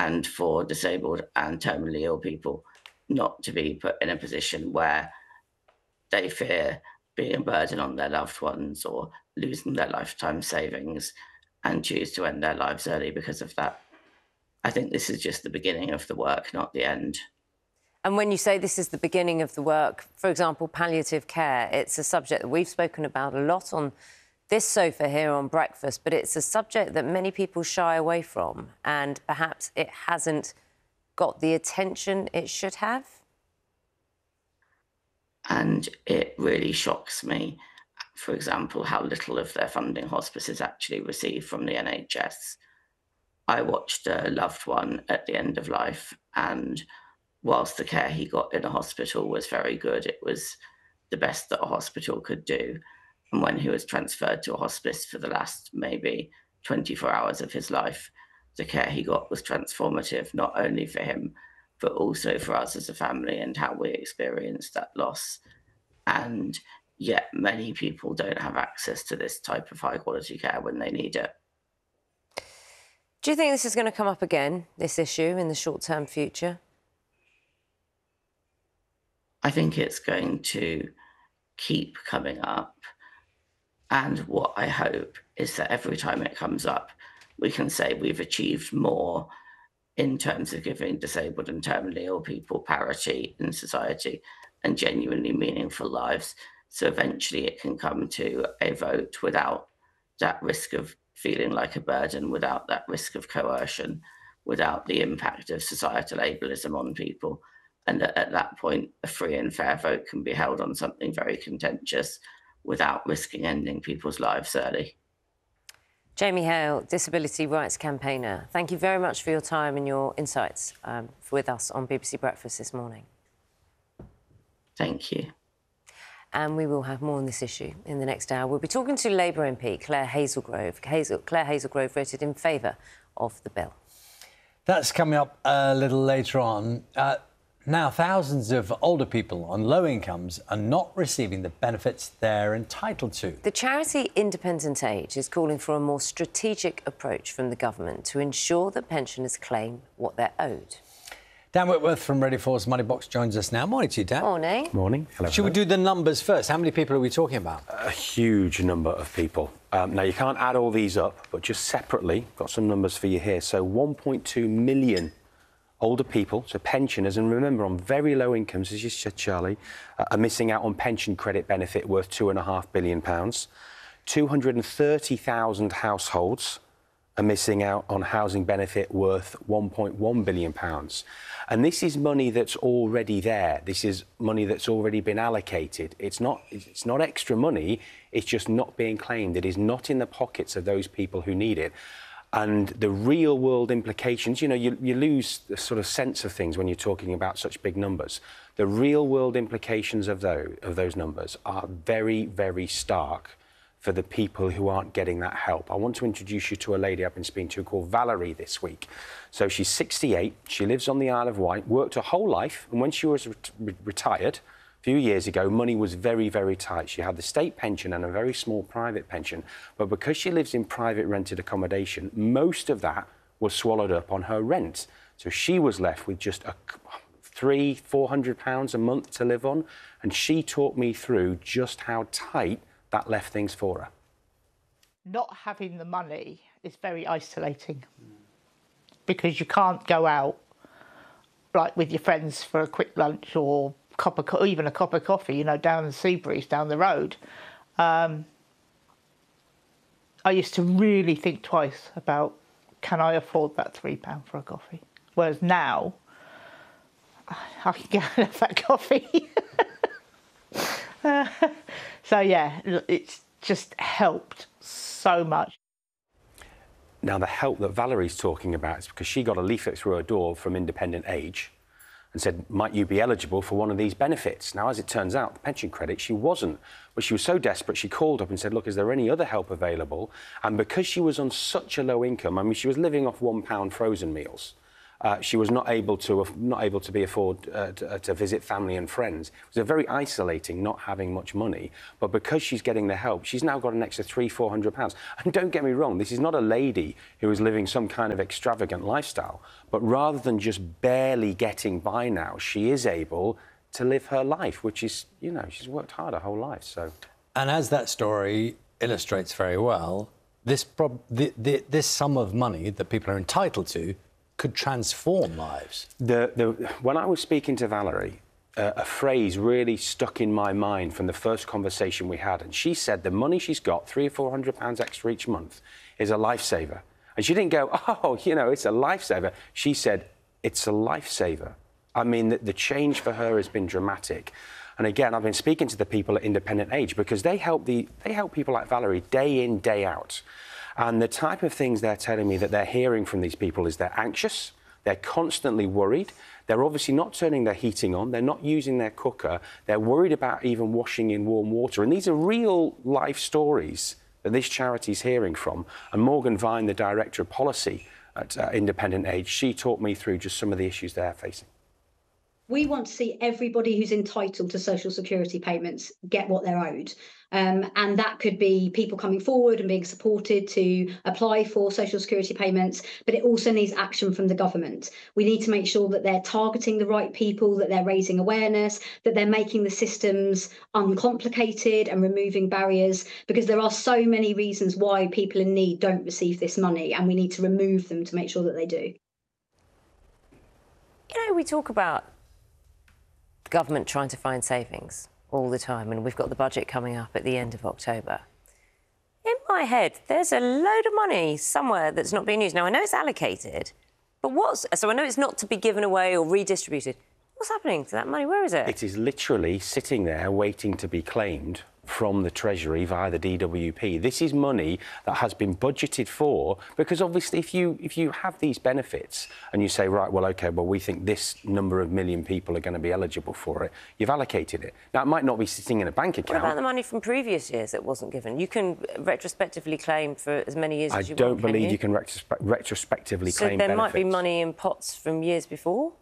and for disabled and terminally ill people not to be put in a position where they fear being a burden on their loved ones or losing their lifetime savings and choose to end their lives early because of that. I think this is just the beginning of the work, not the end. And when you say this is the beginning of the work, for example, palliative care, it's a subject that we've spoken about a lot on this sofa here on Breakfast, but it's a subject that many people shy away from, and perhaps it hasn't got the attention it should have. And it really shocks me, for example, how little of their funding hospices actually receive from the NHS. I watched a loved one at the end of life, and whilst the care he got in a hospital was very good, it was the best that a hospital could do. And when he was transferred to a hospice for the last maybe 24 hours of his life, the care he got was transformative, not only for him, but also for us as a family and how we experienced that loss. And yet many people don't have access to this type of high quality care when they need it. Do you think this is going to come up again, this issue, in the short-term future? I think it's going to keep coming up. And what I hope is that every time it comes up, we can say we've achieved more in terms of giving disabled and terminally ill people parity in society and genuinely meaningful lives. So eventually it can come to a vote without that risk of feeling like a burden, without that risk of coercion, without the impact of societal ableism on people. And at that point, a free and fair vote can be held on something very contentious without risking ending people's lives early. Jamie Hale, disability rights campaigner, thank you very much for your time and your insights with us on BBC Breakfast this morning. Thank you. And we will have more on this issue in the next hour. We'll be talking to Labour MP Claire Hazelgrove. Claire Hazelgrove voted in favour of the bill. That's coming up a little later on. Now, thousands of older people on low incomes are not receiving the benefits they're entitled to. The charity Independent Age is calling for a more strategic approach from the government to ensure that pensioners claim what they're owed. Dan Whitworth from Ready Force Money Box joins us now. Morning to you, Dan. Morning. Morning. Hello. Should we do the numbers first? How many people are we talking about? A huge number of people. Now, you can't add all these up, but just separately, got some numbers for you here. So 1.2 million older people, so pensioners, and remember, on very low incomes, as you said, Charlie, are missing out on pension credit benefit worth £2.5 billion. 230,000 households are missing out on housing benefit worth £1.1 billion. And this is money that's already there. This is money that's already been allocated. It's not extra money, it's just not being claimed. It is not in the pockets of those people who need it. And the real world implications, you know, you lose the sort of sense of things when you're talking about such big numbers. The real world implications of those numbers are very, very stark for the people who aren't getting that help. I want to introduce you to a lady I've been speaking to called Valerie this week. So she's 68, she lives on the Isle of Wight, worked her whole life, and when she was retired a few years ago, money was very, very tight. She had the state pension and a very small private pension, but because she lives in private rented accommodation, most of that was swallowed up on her rent. So she was left with just £300-400 a month to live on, and she talked me through just how tight that left things for her. Not having the money is very isolating because you can't go out like with your friends for a quick lunch or even a cup of coffee, you know, down the Seabreeze, down the road. I used to really think twice about, can I afford that £3 for a coffee? Whereas now, I can get enough that coffee. So yeah, it's just helped so much. Now, the help that Valerie's talking about is because she got a leaflet through her door from Independent Age and said, might you be eligible for one of these benefits? Now, as it turns out, the pension credit, she wasn't. But she was so desperate, she called up and said, look, is there any other help available? And because she was on such a low income, I mean, she was living off £1 frozen meals. She was not able to visit family and friends. It was very isolating, not having much money. But because she's getting the help, she's now got an extra £300-400. And don't get me wrong, this is not a lady who is living some kind of extravagant lifestyle. But rather than just barely getting by now, she is able to live her life, which is, you know, she's worked hard her whole life. So, and as that story illustrates very well, this sum of money that people are entitled to could transform lives. When I was speaking to Valerie, a phrase really stuck in my mind from the first conversation we had, and she said the money she's got, £300 or £400 extra each month, is a lifesaver. And she didn't go, oh, you know, it's a lifesaver. She said, it's a lifesaver. I mean, the change for her has been dramatic. And again, I've been speaking to the people at Independent Age because they help people like Valerie day in, day out. And the type of things they're telling me that they're hearing from these people is they're anxious, they're constantly worried, they're obviously not turning their heating on, they're not using their cooker, they're worried about even washing in warm water. And these are real life stories that this charity's hearing from. And Morgan Vine, the Director of Policy at Independent Age, she talked me through just some of the issues they're facing. We want to see everybody who's entitled to social security payments get what they're owed. And that could be people coming forward and being supported to apply for social security payments, but it also needs action from the government. We need to make sure that they're targeting the right people, that they're raising awareness, that they're making the systems uncomplicated and removing barriers, because there are so many reasons why people in need don't receive this money, and we need to remove them to make sure that they do. You know, we talk about the government trying to find savings all the time, and we've got the budget coming up at the end of October. In my head, there's a load of money somewhere that's not being used. Now, I know it's allocated, but so I know it's not to be given away or redistributed. What's happening to that money? Where is it? It is literally sitting there waiting to be claimed from the Treasury via the DWP. This is money that has been budgeted for, because obviously if you have these benefits and you say, right, well, OK, well, we think this number of million people are going to be eligible for it, you've allocated it. Now, it might not be sitting in a bank account. What about the money from previous years that wasn't given? You can retrospectively claim for as many years as you want, I don't believe you can retrospectively claim benefits. So there might be money in pots from years before?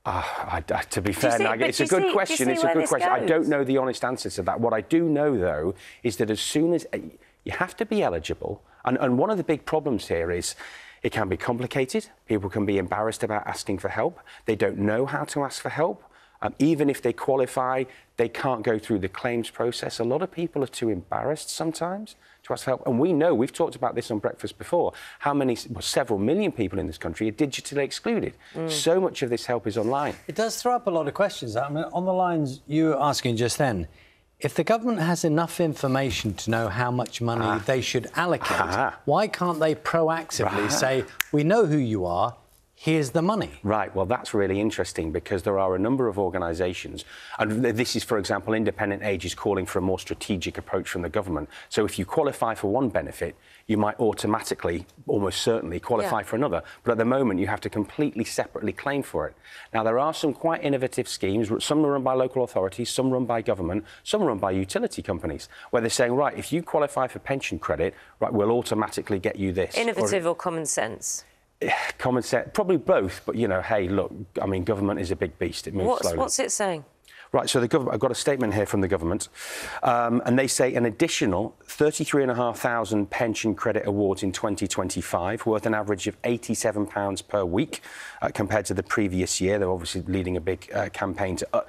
To be fair, Nigel, it's a good question. It's a good question. I don't know the honest answer to that. What I do know, though, is that as soon as you have to be eligible, and one of the big problems here is it can be complicated. People can be embarrassed about asking for help. They don't know how to ask for help. Even if they qualify, they can't go through the claims process. A lot of people are too embarrassed sometimes to ask for help. And we know, we've talked about this on Breakfast before, how many, several million people in this country are digitally excluded. So much of this help is online. It does throw up a lot of questions. I mean, on the lines you were asking just then, if the government has enough information to know how much money they should allocate, why can't they proactively say, we know who you are, here's the money? Right, well, that's really interesting because there are a number of organisations, and this is, for example, Independent Age is calling for a more strategic approach from the government. So if you qualify for one benefit, you might automatically, almost certainly, qualify for another. But at the moment, you have to completely separately claim for it. Now, there are some quite innovative schemes. Some are run by local authorities, some run by government, some are run by utility companies, where they're saying, right, if you qualify for pension credit, right, we'll automatically get you this. Innovative or common sense? Common sense, probably both, but, you know, hey, look, I mean, government is a big beast. It moves slowly. What's it saying? Right, so I've got a statement here from the government, and they say an additional 33,500 pension credit awards in 2025, worth an average of £87 per week, compared to the previous year. They're obviously leading a big campaign to,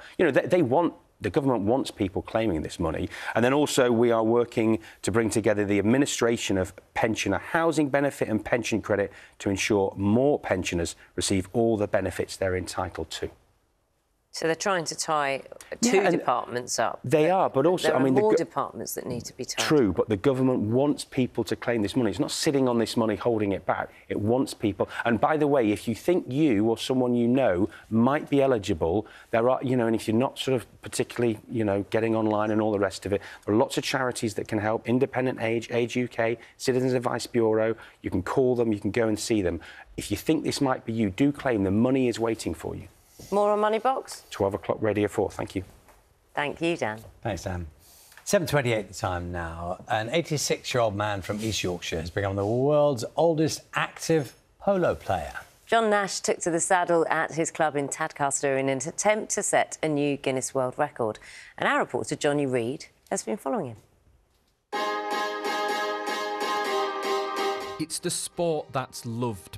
the government wants people claiming this money. And then also we are working to bring together the administration of pensioner housing benefit and pension credit to ensure more pensioners receive all the benefits they're entitled to. So they're trying to tie two departments up. They are, but also, there are more departments that need to be tied. True, but the government wants people to claim this money. It's not sitting on this money, holding it back. It wants people. And by the way, if you think you or someone you know might be eligible, there are, and if you're not sort of particularly, getting online and all the rest of it, there are lots of charities that can help. Independent Age, Age UK, Citizens Advice Bureau. You can call them, you can go and see them. If you think this might be you, do claim. The money is waiting for you. More on Moneybox? 12 o'clock, Radio 4. Thank you. Thank you, Dan. Thanks, Dan. 7:28 the time now. An 86-year-old man from East Yorkshire has become the world's oldest active polo player. John Nash took to the saddle at his club in Tadcaster in an attempt to set a new Guinness World Record. And our reporter, Johnny Reid, has been following him. It's the sport that's loved